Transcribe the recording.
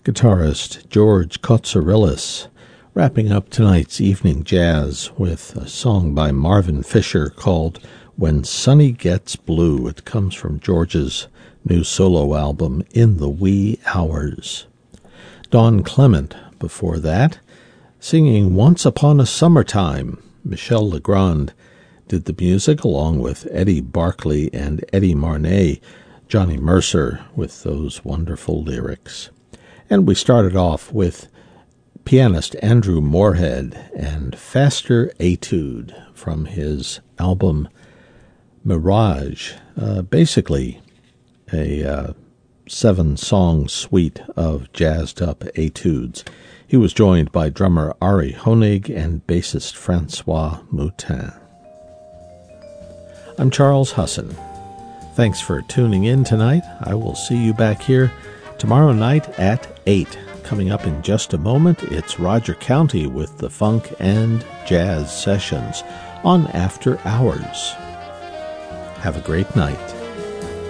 guitarist George Kotsourelis, wrapping up tonight's evening jazz with a song by Marvin Fisher called When Sunny Gets Blue. It comes from George's new solo album, In the Wee Hours. Don Clement, before that, singing Once Upon a Summertime. Michel Legrand did the music along with Eddie Barclay and Eddie Marnay, Johnny Mercer with those wonderful lyrics. And we started off with pianist Andrew Moorhead and Faster Etude from his album Mirage, basically a 7-song suite of jazzed-up etudes. He was joined by drummer Ari Honig and bassist Francois Moutin. I'm Charles Husson. Thanks for tuning in tonight. I will see you back here tomorrow night at 8. Coming up in just a moment, it's Roger County with the Funk and Jazz Sessions on After Hours. Have a great night.